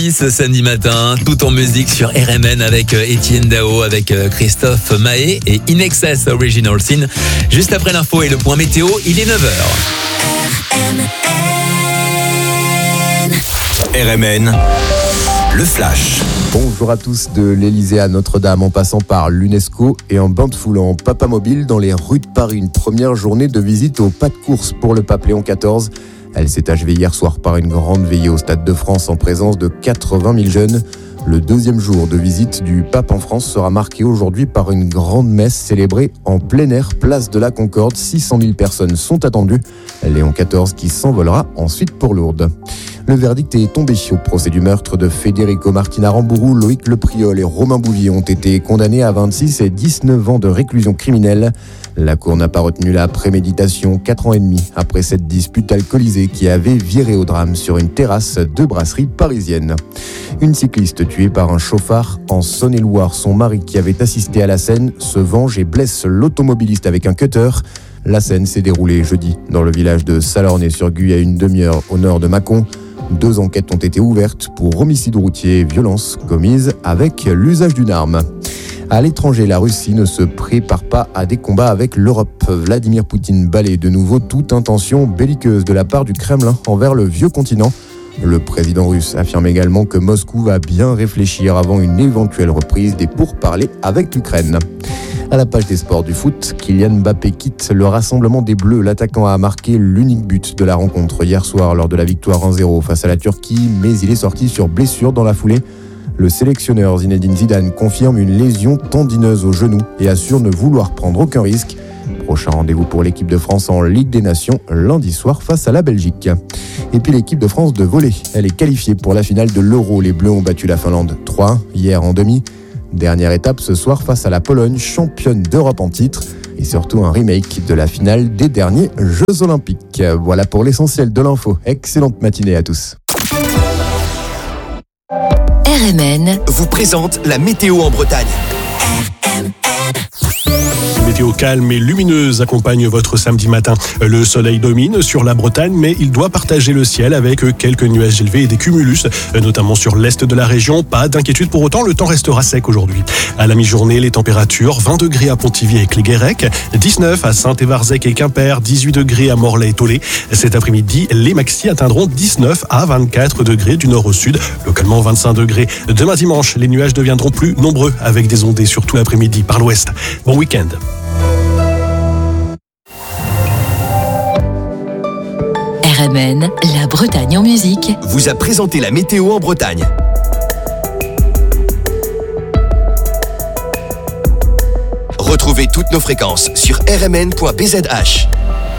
Ce samedi matin, tout en musique sur RMN avec Etienne Dao, avec Christophe Mahé et In Excess Original Sin. Juste après l'info et le point météo, il est 9h. RMN, le flash. Bonjour à tous. De l'Elysée à Notre-Dame, en passant par l'UNESCO et en bain de foule en papamobile dans les rues de Paris. Une première journée de visite au pas de course pour le pape Léon XIV. Elle s'est achevée hier soir par une grande veillée au Stade de France en présence de 80 000 jeunes. Le deuxième jour de visite du pape en France sera marqué aujourd'hui par une grande messe célébrée en plein air, place de la Concorde. 600 000 personnes sont attendues. Léon XIV qui s'envolera ensuite pour Lourdes. Le verdict est tombé au procès du meurtre de Federico Martina Rambourou. Loïc Lepriol et Romain Bouvier ont été condamnés à 26 et 19 ans de réclusion criminelle. La Cour n'a pas retenu la préméditation 4 ans et demi après cette dispute alcoolisée qui avait viré au drame sur une terrasse de brasserie parisienne. Une cycliste tuée par un chauffard en Saône-et-Loire. Son mari qui avait assisté à la scène se venge et blesse l'automobiliste avec un cutter. La scène s'est déroulée jeudi dans le village de Salornay-sur-Guye à une demi-heure au nord de Mâcon. 2 enquêtes ont été ouvertes pour homicide routier et violence commise avec l'usage d'une arme. À l'étranger, la Russie ne se prépare pas à des combats avec l'Europe. Vladimir Poutine balaie de nouveau toute intention belliqueuse de la part du Kremlin envers le vieux continent. Le président russe affirme également que Moscou va bien réfléchir avant une éventuelle reprise des pourparlers avec l'Ukraine. À la page des sports du foot, Kylian Mbappé quitte le rassemblement des Bleus. L'attaquant a marqué l'unique but de la rencontre hier soir lors de la victoire 1-0 face à la Turquie, mais il est sorti sur blessure dans la foulée. Le sélectionneur Zinedine Zidane confirme une lésion tendineuse au genou et assure ne vouloir prendre aucun risque. Prochain rendez-vous pour l'équipe de France en Ligue des Nations lundi soir face à la Belgique. Et puis l'équipe de France de volley, elle est qualifiée pour la finale de l'Euro. Les Bleus ont battu la Finlande 3-1 hier en demi. Dernière étape ce soir face à la Pologne, championne d'Europe en titre. Et surtout un remake de la finale des derniers Jeux Olympiques. Voilà pour l'essentiel de l'info. Excellente matinée à tous. RMN vous présente la météo en Bretagne. Météo calme et lumineuse accompagne votre samedi matin. Le soleil domine sur la Bretagne, mais il doit partager le ciel avec quelques nuages élevés et des cumulus, notamment sur l'est de la région. Pas d'inquiétude pour autant, le temps restera sec aujourd'hui. À la mi-journée, les températures, 20 degrés à Pontivy et Cléguérec, 19 à Saint-Évarzec et Quimper, 18 degrés à Morlaix et Tollet. Cet après-midi, les maxis atteindront 19 à 24 degrés du nord au sud, localement 25 degrés. Demain dimanche, les nuages deviendront plus nombreux avec des ondées surtout l'après-midi par l'ouest. Bon week-end. RMN, la Bretagne en musique, vous a présenté la météo en Bretagne. Retrouvez toutes nos fréquences sur rmn.bzh.